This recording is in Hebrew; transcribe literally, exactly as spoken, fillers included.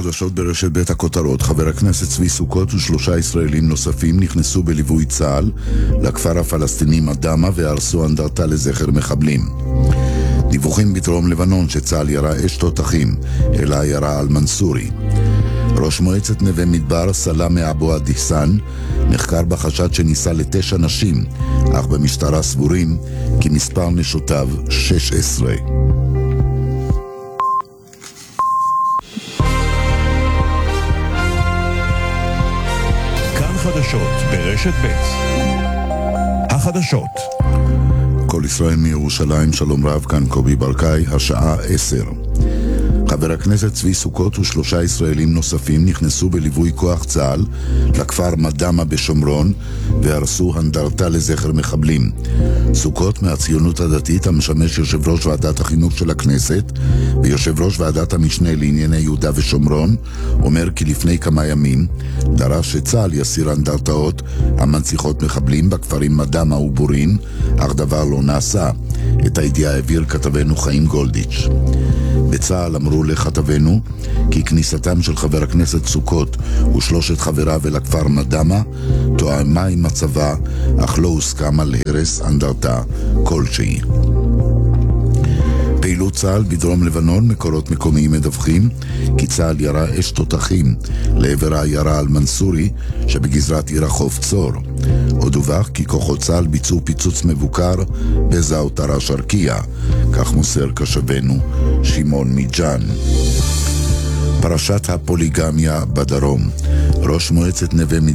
החדשות ברשת בית הכותרות, חבר הכנסת צבי סוכות ושלושה ישראלים נוספים נכנסו בליווי צה"ל לכפר הפלסטיני מדמה והרסו אנדרטה לזכר מחבלים. דיווחים בדרום לבנון שצה"ל ירה אש תותחים אל העיירה אל-מנסורי. ראש מועצת נווה מדבר סלאמה אבו אדיסן נחקר בחשד שניסה לתשע נשים, אך במשטרה סבורים כי מספר נשותיו שש עשרה. כאן חדשות ברשת ב'. החדשות. כל ישראל מירושלים, שלום רב, כאן קובי ברקאי, השעה עשר. חבר הכנסת צבי סוכות ושלושה ישראלים נוספים נכנסו בליווי כוח צה"ל לכפר מדמה בשומרון והרסו אנדרטה לזכר מחבלים. סוכות מהציונות הדתית, המשמש יושב ראש ועדת החינוך של הכנסת ויושב ראש ועדת המשנה לענייני יהודה ושומרון, אומר כי לפני כמה ימים דרש שצה"ל יסיר אנדרטאות המנציחות מחבלים בכפרים מדמה ובורין, אך דבר לא נעשה. את הידיעה העביר כתבנו חיים גולדיץ'. בצה"ל אמרו לכתבנו כי כניסתם של חבר הכנסת סוכות ושלושת חבריו אל הכפר מדמה תואמה עם הצבא, אך לא הוסכם על הרס אנדרטה כלשהי. פעילות צה"ל בדרום לבנון, מקורות מקומיים מדווחים כי צה"ל ירה אש תותחים לעבר העיירה אל-מנסורי שבגזרת עיר החוף צור. עוד דווח כי כוחות צה"ל ביצעו פיצוץ מבוקר בזאוטרה שרקיה, כך מוסר קשבנו שמעון מיג'אן. פרשת הפוליגמיה בדרום. ראש מועצת נווה מדבר